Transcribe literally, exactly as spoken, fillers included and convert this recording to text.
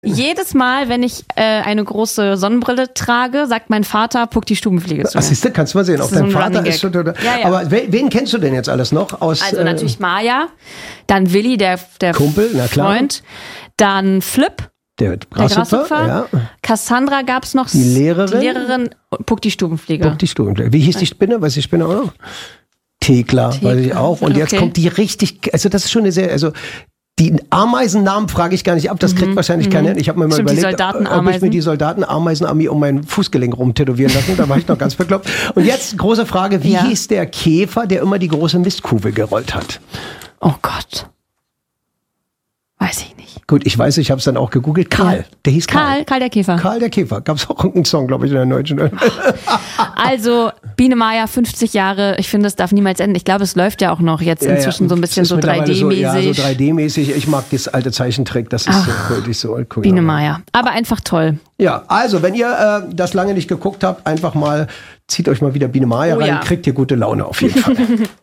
Jedes Mal, wenn ich äh, eine große Sonnenbrille trage, sagt mein Vater, puck die Stubenfliege zu. Ach, siehst du, kannst du mal sehen. Auch Das ist dein so ein Vater Running ist schon. Gag. Ja, ja. Aber wen, wen kennst du denn jetzt alles noch? Aus, Also äh, natürlich Maja, dann Willi, der, der Kumpel, na klar. Freund, dann Flip, der der Grashüpfer, Grashüpfer, ja. Cassandra gab's noch. Die Lehrerin. Die Lehrerin und Puck die Stubenfliege. Puck die Stubenfliege. Wie hieß die Spinne? Weiß die Spinne auch noch? Thekla, Thekla. weiß ich auch. Und jetzt Okay. kommt die richtig, also das ist schon eine sehr, also die Ameisennamen frage ich gar nicht ab, das kriegt wahrscheinlich mhm. keiner. Ich habe mir mal Stimmt, die überlegt, ob ich Soldatenameisen. mir die Soldatenameisenarmee um mein Fußgelenk rumtätowieren lassen. Da war ich noch ganz bekloppt. Und jetzt große Frage, wie Ja. hieß der Käfer, der immer die große Mistkugel gerollt hat? Oh Gott. Weiß ich nicht. Gut, ich weiß, ich habe es dann auch gegoogelt. Karl, Ja. der hieß Karl. Karl, Karl der Käfer. Karl der Käfer. Gab es auch einen Song, glaube ich, in der Deutschen. Also, Biene Maya, fünfzig Jahre. Ich finde, es darf niemals enden. Ich glaube, es läuft ja auch noch jetzt Ja, inzwischen ja. so ein bisschen Es ist so mittlerweile drei D-mäßig. So, ja, so drei D-mäßig. Ich mag das alte Zeichentrick. Das ist so kultig, so cool. Biene Maya. Aber einfach toll. Ja, also, wenn ihr äh, das lange nicht geguckt habt, einfach mal, zieht euch mal wieder Biene Maya Oh, rein, ja. kriegt ihr gute Laune auf jeden Fall.